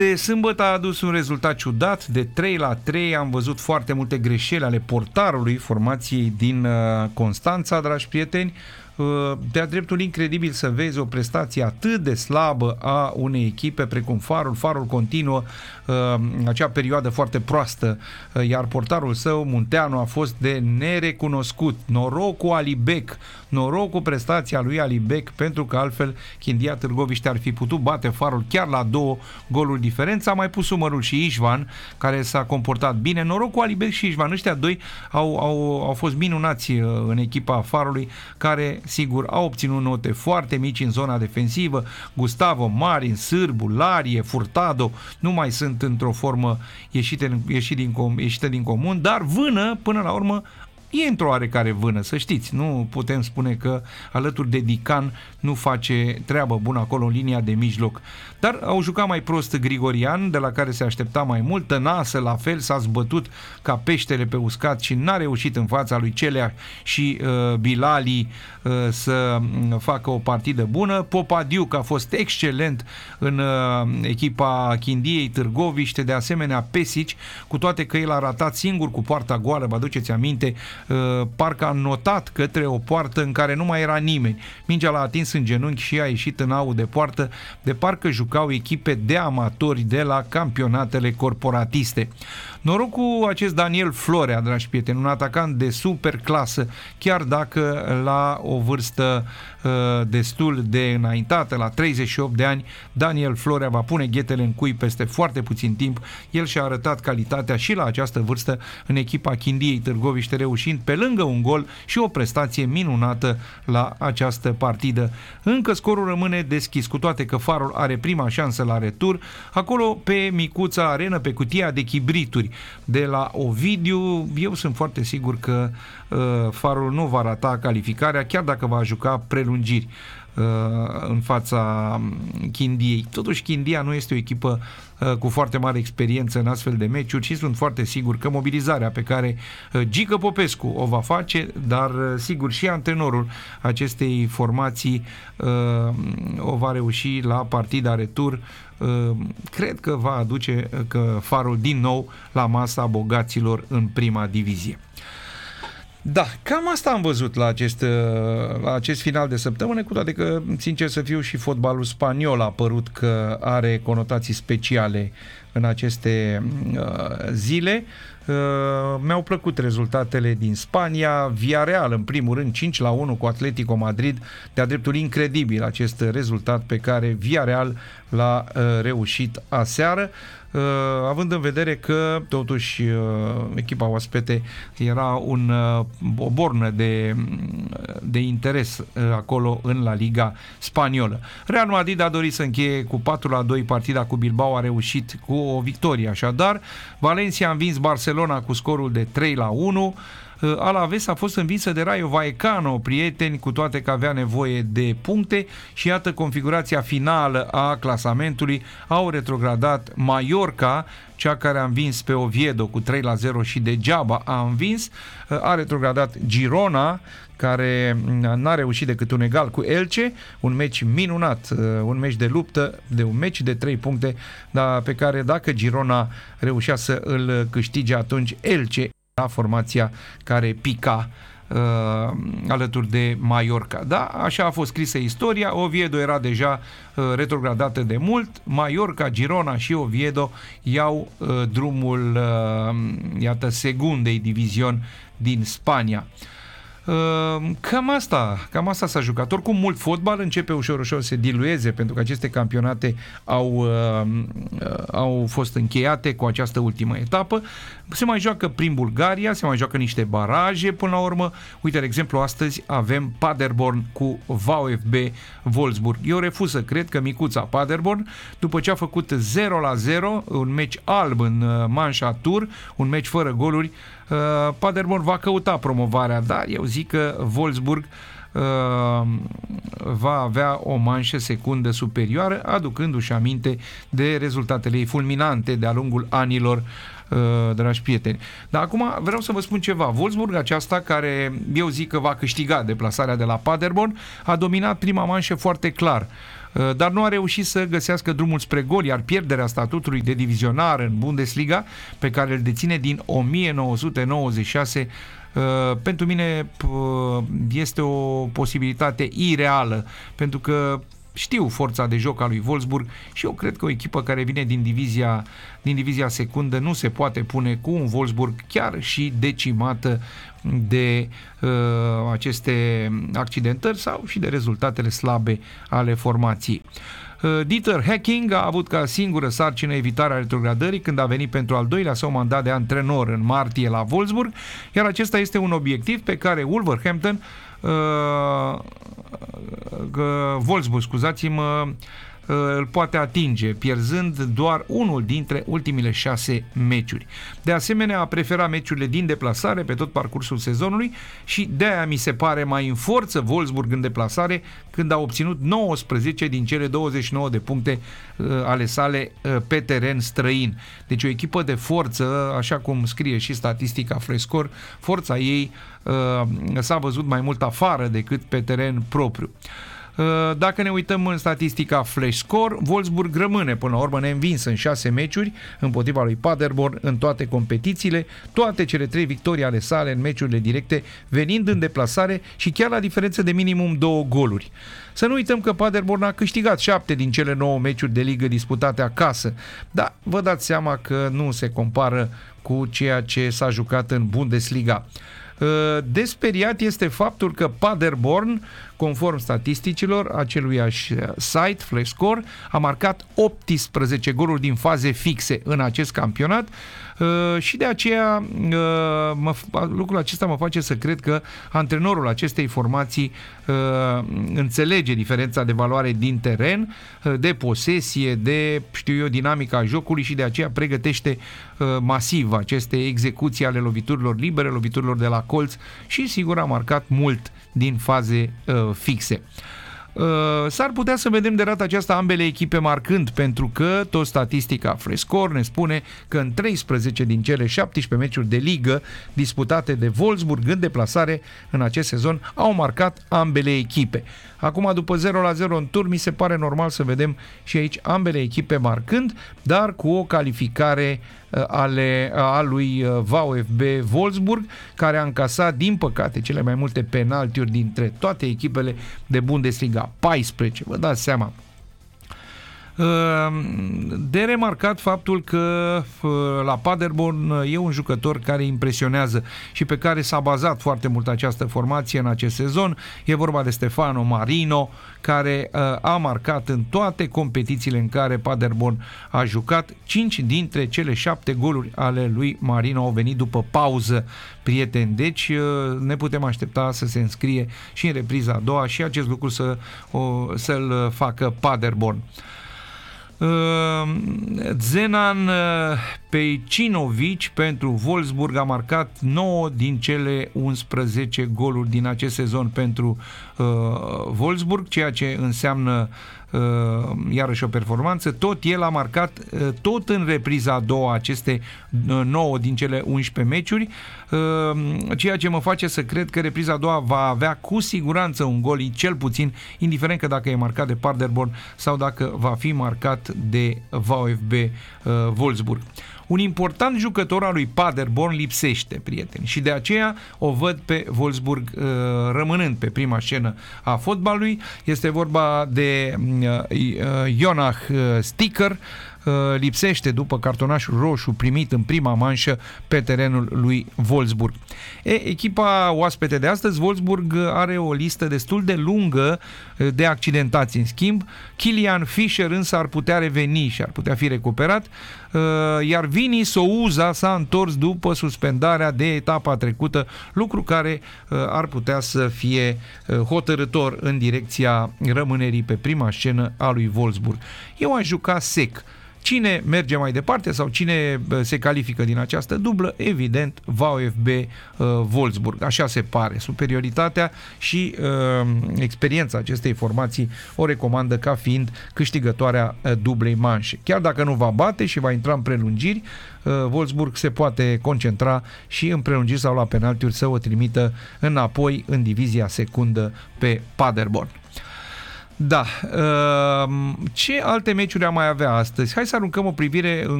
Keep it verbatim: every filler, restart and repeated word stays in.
De sâmbătă a adus un rezultat ciudat, de trei la trei. Am văzut foarte multe greșeli ale portarului formației din Constanța, dragi prieteni. De-a dreptul incredibil să vezi o prestație atât de slabă a unei echipe precum Farul. Farul continuă acea perioadă foarte proastă, iar portarul său, Munteanu, a fost de nerecunoscut. Noroc cu Alibec, noroc cu prestația lui Alibec, pentru că altfel Chindia Târgoviște ar fi putut bate Farul chiar la două goluri diferență. A mai pus umărul și Ișvan, care s-a comportat bine. Noroc cu Alibec și Ișvan, ăștia doi au, au, au fost minunați în echipa Farului, care sigur au obținut note foarte mici în zona defensivă. Gustavo, Marin, Sârbu, Larie, Furtado nu mai sunt într-o formă ieșite, ieșit din, ieșită din comun, dar Vână, până la urmă, e într-o oarecare vână, să știți. Nu putem spune că alături de Dican nu face treabă bună acolo în linia de mijloc. Dar au jucat mai prost Grigorian, de la care se aștepta mai mult. Tănasă, la fel, s-a zbătut ca peștele pe uscat și n-a reușit în fața lui Celea și uh, Bilali uh, să facă o partidă bună. Popadiuc a fost excelent în uh, echipa Chindiei Târgoviște, de asemenea Pesici, cu toate că el a ratat singur cu poarta goală, vă aduceți aminte, uh, parcă a notat către o poartă în care nu mai era nimeni. Mingea l-a atins în genunchi și a ieșit în aul de poartă, de parcă jucau echipe de amatori de la campionatele corporatiste. Noroc cu acest Daniel Florea, dragi prieteni, un atacant de super clasă, chiar dacă la o vârstă uh, destul de înaintată, la treizeci și opt de ani, Daniel Florea va pune ghetele în cui peste foarte puțin timp. El și-a arătat calitatea și la această vârstă în echipa Chindiei Târgoviște, reușind pe lângă un gol și o prestație minunată la această partidă. Încă scorul rămâne deschis, cu toate că Farul are prima șansă la retur, acolo pe micuța arenă, pe cutia de chibrituri de la Ovidiu. Eu sunt foarte sigur că uh, Farul nu va rata calificarea, chiar dacă va juca prelungiri uh, în fața Chindiei. Totuși Chindia nu este o echipă uh, cu foarte mare experiență în astfel de meciuri și sunt foarte sigur că mobilizarea pe care uh, Gică Popescu o va face, dar uh, sigur și antrenorul acestei formații uh, o va reuși la partida retur. Cred că va aduce că Farul din nou la masa bogaților în prima divizie. Da, cam asta am văzut la acest, la acest final de săptămână, cu toate că, sincer să fiu, și fotbalul spaniol a părut că are conotații speciale în aceste uh, zile. Uh, mi-au plăcut rezultatele din Spania. Villarreal, în primul rând, cinci la unu cu Atletico Madrid, de-a dreptul incredibil acest rezultat pe care Villarreal l-a uh, reușit aseară. Uh, având în vedere că totuși uh, echipa oaspete era un, uh, o bornă de, de interes uh, acolo în La Liga spaniolă. Real Madrid a dorit să încheie cu patru la doi partida cu Bilbao, a reușit cu o victorie așadar. Valencia a învins Barcelona cu scorul de trei la unu. Alaves a fost învinsă de Rayo Vallecano, prieteni, cu toate că avea nevoie de puncte, și iată configurația finală a clasamentului. Au retrogradat Mallorca, cea care a învins pe Oviedo cu trei la zero și degeaba a învins. A retrogradat Girona, care n-a reușit decât un egal cu Elche, un meci minunat, un meci de luptă, de un meci de trei puncte, dar pe care dacă Girona reușea să îl câștige, atunci Elche era formația care pica uh, alături de Mallorca. Da, așa a fost scrisă istoria. Oviedo era deja uh, retrogradată de mult. Mallorca, Girona și Oviedo iau uh, drumul, uh, iată, segundei divizion din Spania. Cam asta, cam asta s-a jucat. Oricum, mult fotbal începe ușor, ușor să se dilueze, pentru că aceste campionate au, au fost încheiate cu această ultimă etapă. Se mai joacă prin Bulgaria, se mai joacă niște baraje până la urmă. Uite, de exemplu, astăzi avem Paderborn cu VfB Wolfsburg. Eu refuz să cred că micuța Paderborn, după ce a făcut zero la zero, un meci alb în manșa tur, un meci fără goluri, Paderborn va căuta promovarea, dar eu zic că Wolfsburg uh, va avea o manșă secundă superioară, aducându-și aminte de rezultatele ei fulminante de-a lungul anilor, uh, dragi prieteni. Dar acum vreau să vă spun ceva. Wolfsburg aceasta, care eu zic că va câștiga deplasarea de la Paderborn, a dominat prima manșă foarte clar. dar nu a reușit să găsească drumul spre gol, iar pierderea statutului de divizionar în Bundesliga, pe care îl deține din o mie nouă sute nouăzeci și șase, pentru mine este o posibilitate ireală, pentru că știu forța de joc a lui Wolfsburg și eu cred că o echipă care vine din divizia, din divizia secundă nu se poate pune cu un Wolfsburg chiar și decimată de uh, aceste accidentări sau și de rezultatele slabe ale formației. Uh, Dieter Hecking a avut ca singură sarcină evitarea retrogradării când a venit pentru al doilea său mandat de antrenor în martie la Wolfsburg, iar acesta este un obiectiv pe care Wolverhampton Uh, uh, Wolfsburg, scuzați-mă, uh, îl poate atinge, pierzând doar unul dintre ultimile șase meciuri. De asemenea, a preferat meciurile din deplasare pe tot parcursul sezonului și de-aia mi se pare mai în forță Wolfsburg în deplasare, când a obținut nouăsprezece din cele douăzeci și nouă de puncte uh, ale sale uh, pe teren străin. Deci o echipă de forță, așa cum scrie și statistica Flashscore, forța ei s-a văzut mai mult afară decât pe teren propriu. Dacă ne uităm în statistica Flashscore, Wolfsburg rămâne până la urmă neînvins în șase meciuri împotriva lui Paderborn în toate competițiile, toate cele trei victorii ale sale în meciurile directe venind în deplasare și chiar la diferență de minimum două goluri. Să nu uităm că Paderborn a câștigat șapte din cele nouă meciuri de ligă disputate acasă, dar vă dați seama că nu se compară cu ceea ce s-a jucat în Bundesliga. De speriat este faptul că Paderborn, conform statisticilor aceluiași site, Flashscore, a marcat optsprezece goluri din faze fixe în acest campionat și de aceea mă, lucrul acesta mă face să cred că antrenorul acestei formații înțelege diferența de valoare din teren, de posesie, de, știu eu, dinamica jocului și de aceea pregătește masiv aceste execuții ale loviturilor libere, loviturilor de la colț și sigur a marcat mult din faze uh, fixe. Uh, s-ar putea să vedem de data aceasta ambele echipe marcând, pentru că tot statistica Flashscore ne spune că în treisprezece din cele șaptesprezece meciuri de ligă disputate de Wolfsburg în deplasare în acest sezon au marcat ambele echipe. Acum, după zero la zero în tur, mi se pare normal să vedem și aici ambele echipe marcând, dar cu o calificare uh, ale, uh, a lui uh, VfB Wolfsburg, care a încasat, din păcate, cele mai multe penaltiuri dintre toate echipele de Bundesliga. paisprezece, vă dați seama. De remarcat faptul că la Paderborn e un jucător care impresionează și pe care s-a bazat foarte mult această formație în acest sezon. E vorba de Stefano Marino, care a marcat în toate competițiile în care Paderborn a jucat. Cinci dintre cele șapte goluri ale lui Marino au venit după pauză, prieteni. Deci ne putem aștepta să se înscrie și în repriza a doua și acest lucru să, o, să-l facă Paderborn. Zenan Pejcinovic pentru Wolfsburg a marcat nouă din cele unsprezece goluri din acest sezon pentru uh, Wolfsburg, ceea ce înseamnă uh, iarăși o performanță. Tot el a marcat uh, tot în repriza a doua aceste uh, nouă din cele unsprezece meciuri, uh, ceea ce mă face să cred că repriza a doua va avea cu siguranță un gol, cel puțin, indiferent că dacă e marcat de Paderborn sau dacă va fi marcat de VfB uh, Wolfsburg. Un important jucător al lui Paderborn lipsește, prieteni, și de aceea o văd pe Wolfsburg uh, rămânând pe prima scenă a fotbalului. Este vorba de uh, Jonah Sticker, uh, lipsește după cartonașul roșu primit în prima manșă pe terenul lui Wolfsburg. E, echipa oaspete de astăzi, Wolfsburg, are o listă destul de lungă de accidentați. În schimb, Kilian Fischer însă ar putea reveni și ar putea fi recuperat, iar Vini Souza s-a întors după suspendarea de etapa trecută, lucru care ar putea să fie hotărâtor în direcția rămânerii pe prima scenă a lui Wolfsburg. Eu aș juca sec. Cine merge mai departe sau cine se califică din această dublă? Evident, VfB uh, Wolfsburg. Așa se pare. Superioritatea și uh, experiența acestei formații o recomandă ca fiind câștigătoarea uh, dublei manșe. Chiar dacă nu va bate și va intra în prelungiri, uh, Wolfsburg se poate concentra și în prelungiri sau la penaltiuri să o trimită înapoi în divizia secundă pe Paderborn. Da. Ce alte meciuri am mai avea astăzi? Hai să aruncăm o privire în